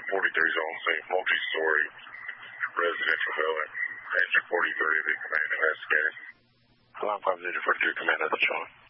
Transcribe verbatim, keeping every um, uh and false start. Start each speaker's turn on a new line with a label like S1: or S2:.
S1: forty-three Zone C, multi-story residential building. Engine forty-three, the command investigator. Alarm five zero four two, command at the showing.